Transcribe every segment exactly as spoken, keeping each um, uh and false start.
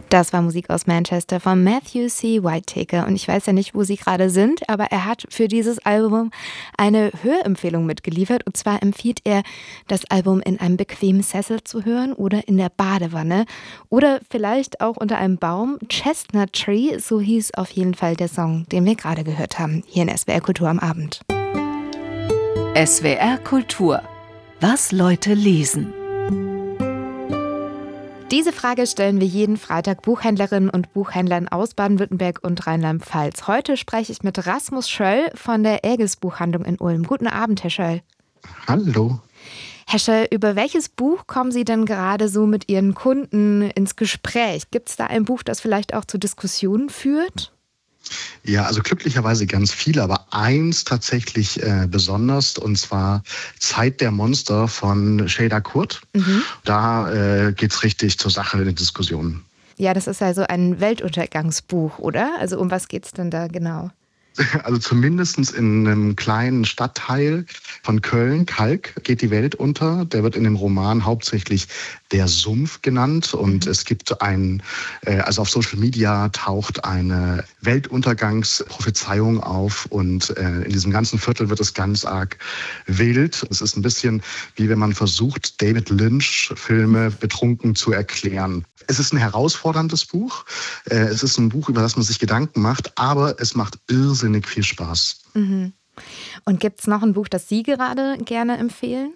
Das war Musik aus Manchester von Matthew C. Whitaker. Und ich weiß ja nicht, wo Sie gerade sind, aber er hat für dieses Album eine Hörempfehlung mitgeliefert. Und zwar empfiehlt er, das Album in einem bequemen Sessel zu hören oder in der Badewanne oder vielleicht auch unter einem Baum. Chestnut Tree, so hieß auf jeden Fall der Song, den wir gerade gehört haben, hier in S W R Kultur am Abend. S W R Kultur. Was Leute lesen. Diese Frage stellen wir jeden Freitag Buchhändlerinnen und Buchhändlern aus Baden-Württemberg und Rheinland-Pfalz. Heute spreche ich mit Rasmus Schöll von der Aegis Buchhandlung in Ulm. Guten Abend, Herr Schöll. Hallo. Herr Schöll, über welches Buch kommen Sie denn gerade so mit Ihren Kunden ins Gespräch? Gibt es da ein Buch, das vielleicht auch zu Diskussionen führt? Ja, also glücklicherweise ganz viele, aber eins tatsächlich äh, besonders, und zwar Zeit der Monster von Şeyda Kurt. Mhm. Da äh, geht's richtig zur Sache in den Diskussionen. Ja, das ist also ein Weltuntergangsbuch, oder? Also um was geht's denn da genau? Also zumindest in einem kleinen Stadtteil von Köln, Kalk, geht die Welt unter. Der wird in dem Roman hauptsächlich der Sumpf genannt. Und mhm. es gibt ein, also auf Social Media taucht eine Weltuntergangsprophezeiung auf. Und in diesem ganzen Viertel wird es ganz arg wild. Es ist ein bisschen wie wenn man versucht, David Lynch-Filme betrunken zu erklären. Es ist ein herausforderndes Buch. Es ist ein Buch, über das man sich Gedanken macht, aber es macht irrsinnig viel Spaß. Mhm. Und gibt es noch ein Buch, das Sie gerade gerne empfehlen?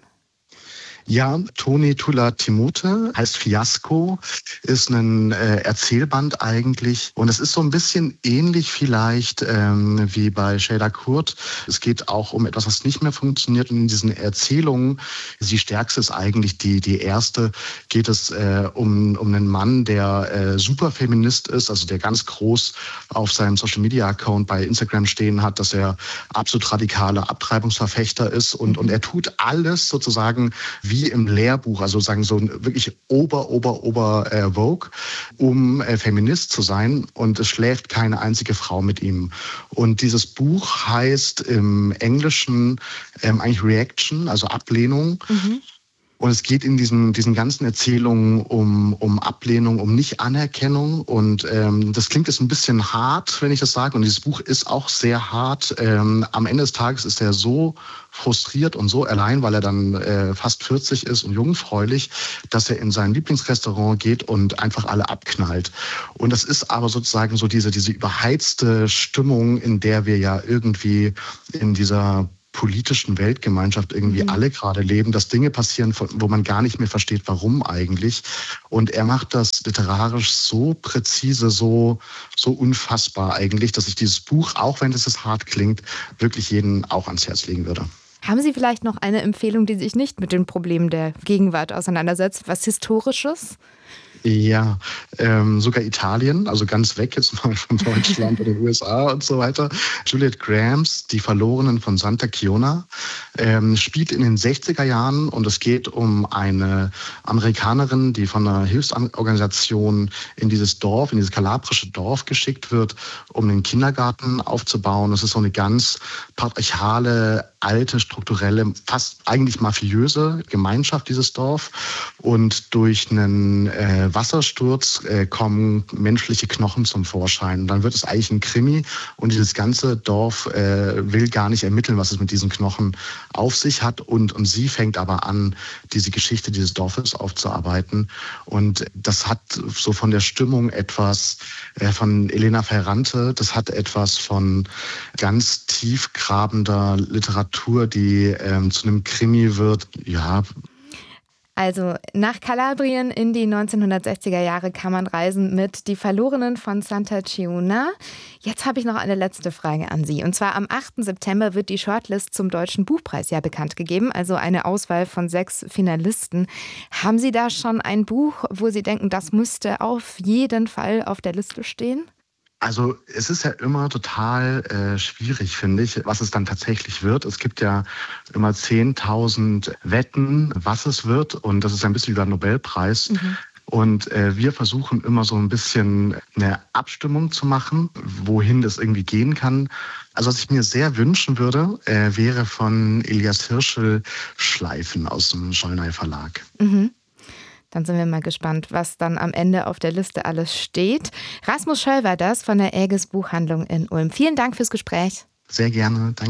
Ja, Toni Tula-Timute heißt Fiasko, ist ein äh, Erzählband eigentlich. Und es ist so ein bisschen ähnlich vielleicht ähm, wie bei Şeyda Kurt. Es geht auch um etwas, was nicht mehr funktioniert. Und in diesen Erzählungen, die stärkste ist eigentlich die, die erste, geht es äh, um, um einen Mann, der äh, Superfeminist ist, also der ganz groß auf seinem Social-Media-Account bei Instagram stehen hat, dass er absolut radikaler Abtreibungsverfechter ist. Und, und er tut alles sozusagen wie im Lehrbuch, also sagen so wirklich ober, ober, ober äh, Vogue, um äh, Feminist zu sein. Und es schläft keine einzige Frau mit ihm. Und dieses Buch heißt im Englischen ähm, eigentlich Reaction, also Ablehnung. Mhm. Und es geht in diesen, diesen ganzen Erzählungen um, um Ablehnung, um Nicht-Anerkennung. Und ähm, das klingt jetzt ein bisschen hart, wenn ich das sage. Und dieses Buch ist auch sehr hart. Ähm, am Ende des Tages ist er so frustriert und so allein, weil er dann äh, fast vierzig ist und jungfräulich, dass er in sein Lieblingsrestaurant geht und einfach alle abknallt. Und das ist aber sozusagen so diese, diese überheizte Stimmung, in der wir ja irgendwie in dieser politischen Weltgemeinschaft irgendwie mhm. alle gerade leben, dass Dinge passieren, wo man gar nicht mehr versteht, warum eigentlich. Und er macht das literarisch so präzise, so, so unfassbar eigentlich, dass ich dieses Buch, auch wenn es hart klingt, wirklich jedem auch ans Herz legen würde. Haben Sie vielleicht noch eine Empfehlung, die sich nicht mit den Problemen der Gegenwart auseinandersetzt, was Historisches? Ja, ähm, sogar Italien, also ganz weg jetzt mal von Deutschland oder den U S A und so weiter. Juliet Grahams Die Verlorenen von Santa Chiona ähm, spielt in den sechziger Jahren und es geht um eine Amerikanerin, die von einer Hilfsorganisation in dieses Dorf, in dieses kalabrische Dorf geschickt wird, um den Kindergarten aufzubauen. Es ist so eine ganz patriarchale, alte, strukturelle, fast eigentlich mafiöse Gemeinschaft, dieses Dorf. Und durch einen äh, Wassersturz äh, kommen menschliche Knochen zum Vorschein. Und dann wird es eigentlich ein Krimi und dieses ganze Dorf äh, will gar nicht ermitteln, was es mit diesen Knochen auf sich hat. Und, und sie fängt aber an, diese Geschichte dieses Dorfes aufzuarbeiten. Und das hat so von der Stimmung etwas äh, von Elena Ferrante, das hat etwas von ganz tiefgrabender Literatur, die ähm, zu einem Krimi wird, ja. Also nach Kalabrien in die neunzehnhundertsechziger Jahre kann man reisen mit Die Verlorenen von Santa Chiona. Jetzt habe ich noch eine letzte Frage an Sie. Und zwar am achten September wird die Shortlist zum Deutschen Buchpreis ja bekannt gegeben, also eine Auswahl von sechs Finalisten. Haben Sie da schon ein Buch, wo Sie denken, das müsste auf jeden Fall auf der Liste stehen? Also es ist ja immer total äh, schwierig, finde ich, was es dann tatsächlich wird. Es gibt ja immer zehntausend Wetten, was es wird. Und das ist ein bisschen wie beim Nobelpreis. Mhm. Und äh, wir versuchen immer so ein bisschen eine Abstimmung zu machen, wohin das irgendwie gehen kann. Also was ich mir sehr wünschen würde, äh, wäre von Elias Hirschel Schleifen aus dem Schollnay Verlag. Mhm. Dann sind wir mal gespannt, was dann am Ende auf der Liste alles steht. Rasmus Schöll war das von der Aegis Buchhandlung in Ulm. Vielen Dank fürs Gespräch. Sehr gerne. Danke.